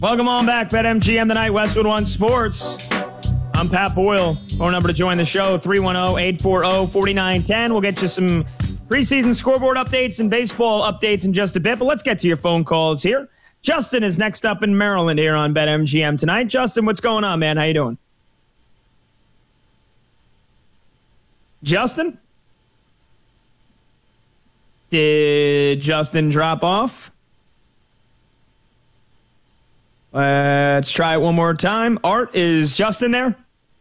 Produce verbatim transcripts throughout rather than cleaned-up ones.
Welcome on back, BetMGM tonight, Westwood One Sports. I'm Pat Boyle. Phone number to join the show, three one zero, eight four zero, four nine one zero. We'll get you some preseason scoreboard updates and baseball updates in just a bit, but let's get to your phone calls here. Justin is next up in Maryland here on BetMGM tonight. Justin, what's going on, man? How you doing? Justin? Did Justin drop off? Let's try it one more time. Art, is Justin there?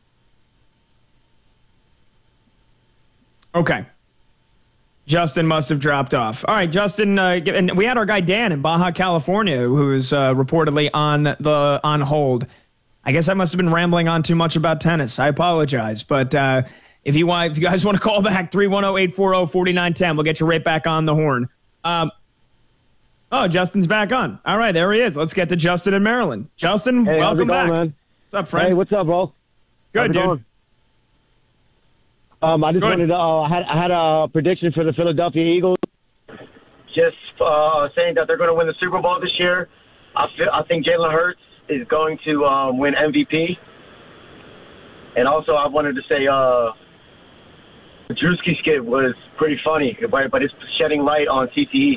Okay. Justin must have dropped off. All right, Justin, uh, and we had our guy Dan in Baja California, who is uh, reportedly on the on hold. I guess I must have been rambling on too much about tennis. I apologize, but uh, if you want, if you guys want to call back, three one zero, eight four zero, four nine one zero, we'll get you right back on the horn. Um, oh, Justin's back on. All right, there he is. Let's get to Justin in Maryland. Justin, hey, welcome going, back. Man? What's up, friend? Hey, what's up, bro? Good, dude. Going? Um, I just Good. wanted to. Uh, I had I had a prediction for the Philadelphia Eagles. Just uh, saying that they're going to win the Super Bowl this year. I feel, I think Jalen Hurts is going to um, win M V P. And also, I wanted to say uh, the Drewski skit was pretty funny, but, but it's shedding light on C T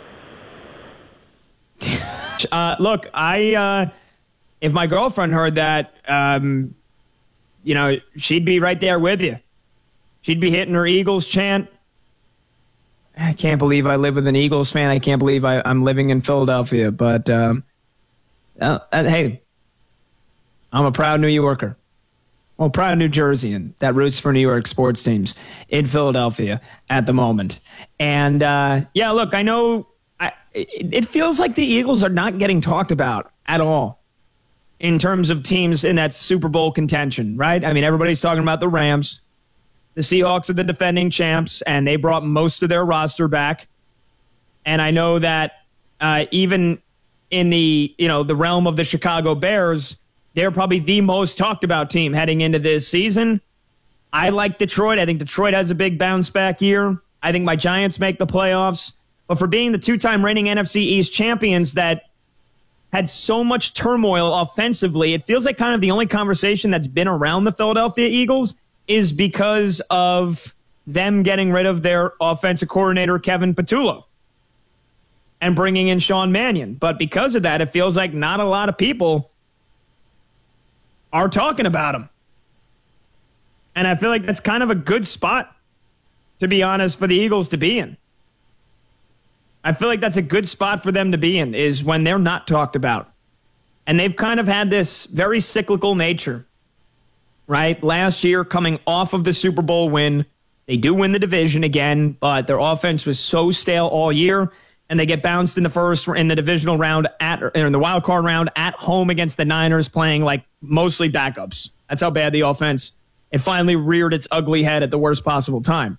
E. Uh, look, I uh, if my girlfriend heard that, um, you know, she'd be right there with you. She'd be hitting her Eagles chant. I can't believe I live with an Eagles fan. I can't believe I, I'm living in Philadelphia. But, um, uh, uh, hey, I'm a proud New Yorker. Well, proud New Jerseyan that roots for New York sports teams in Philadelphia at the moment. And, uh, yeah, look, I know I, it, it feels like the Eagles are not getting talked about at all in terms of teams in that Super Bowl contention, right? I mean, everybody's talking about the Rams. The Seahawks are the defending champs, and they brought most of their roster back. And I know that uh, even in the you know the realm of the Chicago Bears, they're probably the most talked about team heading into this season. I like Detroit. I think Detroit has a big bounce back year. I think my Giants make the playoffs. But for being the two-time reigning N F C East champions that had so much turmoil offensively, it feels like kind of the only conversation that's been around the Philadelphia Eagles is because of them getting rid of their offensive coordinator, Kevin Patullo, and bringing in Sean Mannion. But because of that, it feels like not a lot of people are talking about him. And I feel like that's kind of a good spot, to be honest, for the Eagles to be in. I feel like that's a good spot for them to be in, is when they're not talked about. And they've kind of had this very cyclical nature. Right? Last year, coming off of the Super Bowl win, they do win the division again, but their offense was so stale all year, and they get bounced in the first, in the divisional round, at or in the wild card round, at home against the Niners, playing like mostly backups. That's how bad the offense, it finally reared its ugly head at the worst possible time.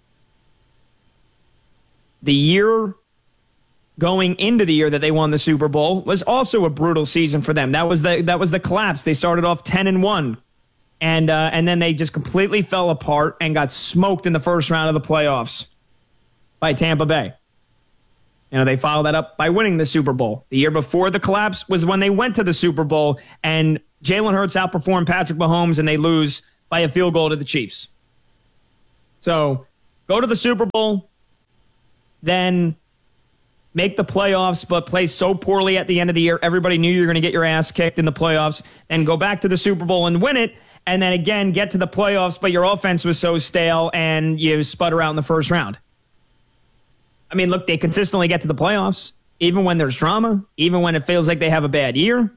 The year going into the year that they won the Super Bowl was also a brutal season for them. That was the that was the collapse. They started off ten and one. And uh, and then they just completely fell apart and got smoked in the first round of the playoffs by Tampa Bay. You know, they followed that up by winning the Super Bowl. The year before the collapse was when they went to the Super Bowl, and Jalen Hurts outperformed Patrick Mahomes, and they lose by a field goal to the Chiefs. So go to the Super Bowl, then make the playoffs, but play so poorly at the end of the year. Everybody knew you were going to get your ass kicked in the playoffs, and go back to the Super Bowl and win it. And then again, get to the playoffs, but your offense was so stale and you sputter out in the first round. I mean, look, they consistently get to the playoffs, even when there's drama, even when it feels like they have a bad year.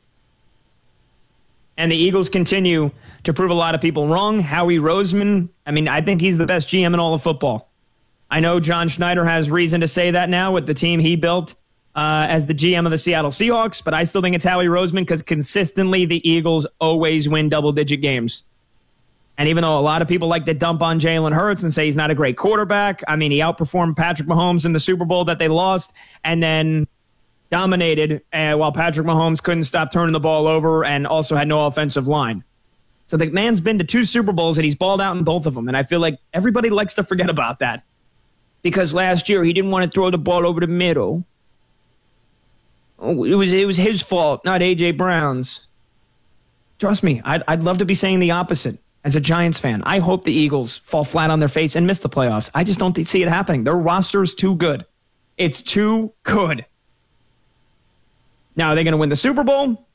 And the Eagles continue to prove a lot of people wrong. Howie Roseman, I mean, I think he's the best G M in all of football. I know John Schneider has reason to say that now with the team he built Uh, as the G M of the Seattle Seahawks, but I still think it's Howie Roseman because consistently the Eagles always win double-digit games. And even though a lot of people like to dump on Jalen Hurts and say he's not a great quarterback, I mean, he outperformed Patrick Mahomes in the Super Bowl that they lost and then dominated uh, while Patrick Mahomes couldn't stop turning the ball over and also had no offensive line. So the man's been to two Super Bowls and he's balled out in both of them, and I feel like everybody likes to forget about that because last year he didn't want to throw the ball over the middle. it was it was his fault, not A J Brown's. Trust me, I'd, I'd love to be saying the opposite as a Giants fan. I hope the Eagles fall flat on their face and miss the playoffs. I just don't see it happening. Their roster is too good. It's too good. Now, are they going to win the Super Bowl?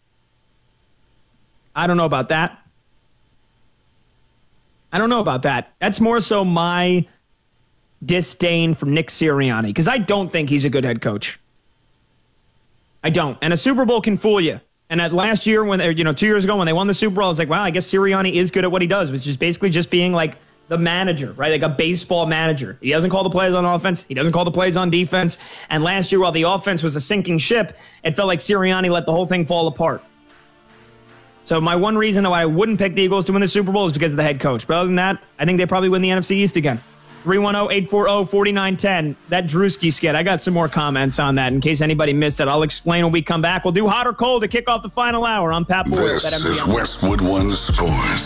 I don't know about that. I don't know about that. That's more so my disdain for Nick Sirianni, because I don't think he's a good head coach. I don't. And a Super Bowl can fool you. And at last year, when you know, two years ago when they won the Super Bowl, I was like, wow, I guess Sirianni is good at what he does, which is basically just being like the manager, right? Like a baseball manager. He doesn't call the plays on offense. He doesn't call the plays on defense. And last year, while the offense was a sinking ship, it felt like Sirianni let the whole thing fall apart. So my one reason why I wouldn't pick the Eagles to win the Super Bowl is because of the head coach. But other than that, I think they probably win the N F C East again. three one zero, eight four zero, four nine one zero. That Drewski skit, I got some more comments on that in case anybody missed it. I'll explain when we come back. We'll do hot or cold to kick off the final hour. I'm Pat Boyle. This is Westwood One Sports.